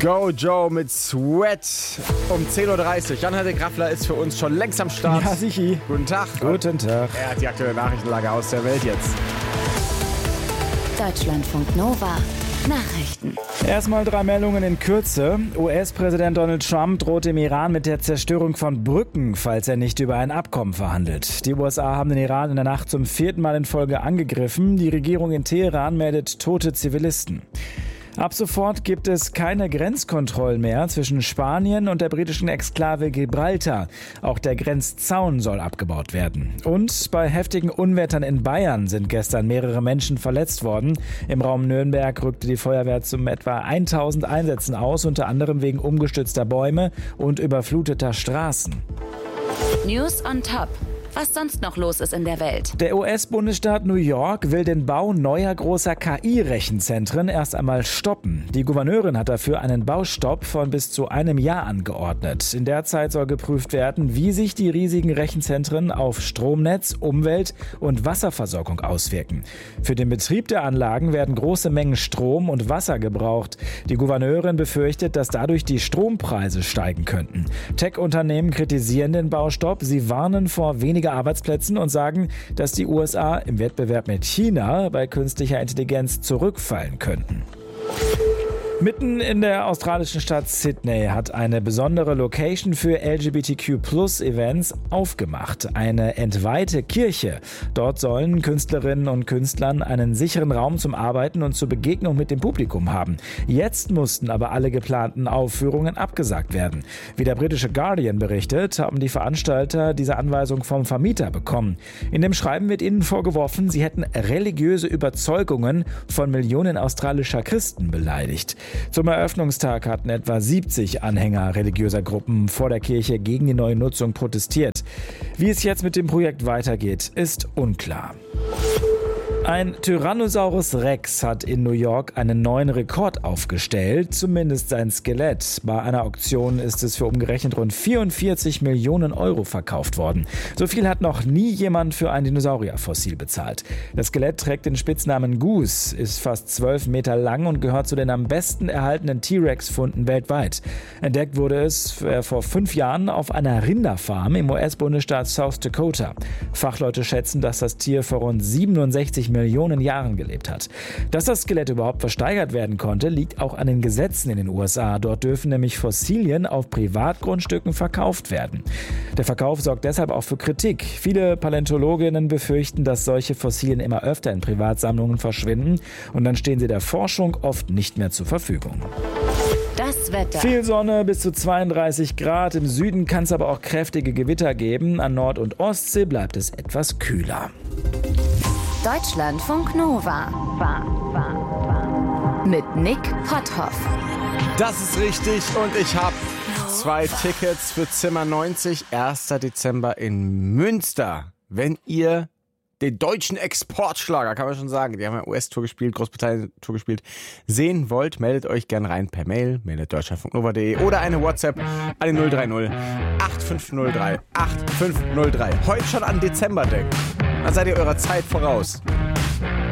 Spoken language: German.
Go Joe mit Sweat um 10.30 Uhr. Jan-Henrik Raffler ist für uns schon längst am Start. Ja, sichi. Guten Tag. Guten Tag. Er hat die aktuelle Nachrichtenlage aus der Welt jetzt. Deutschlandfunk Nova. Nachrichten. Erstmal 3 Meldungen in Kürze. US-Präsident Donald Trump droht dem Iran mit der Zerstörung von Brücken, falls er nicht über ein Abkommen verhandelt. Die USA haben den Iran in der Nacht zum 4. Mal in Folge angegriffen. Die Regierung in Teheran meldet tote Zivilisten. Ab sofort gibt es keine Grenzkontrollen mehr zwischen Spanien und der britischen Exklave Gibraltar. Auch der Grenzzaun soll abgebaut werden. Und bei heftigen Unwettern in Bayern sind gestern mehrere Menschen verletzt worden. Im Raum Nürnberg rückte die Feuerwehr zum etwa 1000 Einsätzen aus, unter anderem wegen umgestürzter Bäume und überfluteter Straßen. News on Top. Was sonst noch los ist in der Welt. Der US-Bundesstaat New York will den Bau neuer großer KI-Rechenzentren erst einmal stoppen. Die Gouverneurin hat dafür einen Baustopp von bis zu einem Jahr angeordnet. In der Zeit soll geprüft werden, wie sich die riesigen Rechenzentren auf Stromnetz, Umwelt und Wasserversorgung auswirken. Für den Betrieb der Anlagen werden große Mengen Strom und Wasser gebraucht. Die Gouverneurin befürchtet, dass dadurch die Strompreise steigen könnten. Tech-Unternehmen kritisieren den Baustopp. Sie warnen vor weniger Arbeitsplätzen und sagen, dass die USA im Wettbewerb mit China bei künstlicher Intelligenz zurückfallen könnten. Mitten in der australischen Stadt Sydney hat eine besondere Location für LGBTQ+-Events aufgemacht. Eine entweihte Kirche. Dort sollen Künstlerinnen und Künstlern einen sicheren Raum zum Arbeiten und zur Begegnung mit dem Publikum haben. Jetzt mussten aber alle geplanten Aufführungen abgesagt werden. Wie der britische Guardian berichtet, haben die Veranstalter diese Anweisung vom Vermieter bekommen. In dem Schreiben wird ihnen vorgeworfen, sie hätten religiöse Überzeugungen von Millionen australischer Christen beleidigt. Zum Eröffnungstag hatten etwa 70 Anhänger religiöser Gruppen vor der Kirche gegen die neue Nutzung protestiert. Wie es jetzt mit dem Projekt weitergeht, ist unklar. Ein Tyrannosaurus Rex hat in New York einen neuen Rekord aufgestellt, zumindest sein Skelett. Bei einer Auktion ist es für umgerechnet rund 44 Millionen Euro verkauft worden. So viel hat noch nie jemand für ein Dinosaurierfossil bezahlt. Das Skelett trägt den Spitznamen Goose, ist fast 12 Meter lang und gehört zu den am besten erhaltenen T-Rex-Funden weltweit. Entdeckt wurde es vor 5 Jahren auf einer Rinderfarm im US-Bundesstaat South Dakota. Fachleute schätzen, dass das Tier vor rund 67 Millionen Jahren gelebt hat. Dass das Skelett überhaupt versteigert werden konnte, liegt auch an den Gesetzen in den USA. Dort dürfen nämlich Fossilien auf Privatgrundstücken verkauft werden. Der Verkauf sorgt deshalb auch für Kritik. Viele Paläontologinnen befürchten, dass solche Fossilien immer öfter in Privatsammlungen verschwinden und dann stehen sie der Forschung oft nicht mehr zur Verfügung. Das Wetter. Viel Sonne, bis zu 32 Grad. Im Süden kann es aber auch kräftige Gewitter geben. An Nord- und Ostsee bleibt es etwas kühler. Deutschlandfunk Nova. Mit Nick Potthoff. Das ist richtig und ich habe 2 Tickets für Zimmer 90, 1. Dezember in Münster. Wenn ihr den deutschen Exportschlager, kann man schon sagen, die haben ja US-Tour gespielt, Großbritannien-Tour gespielt, sehen wollt, meldet euch gerne rein per Mail, meldet deutschlandfunknova.de oder eine WhatsApp an den 030 8503 8503. Heute schon an Dezember denken. Dann seid ihr eurer Zeit voraus.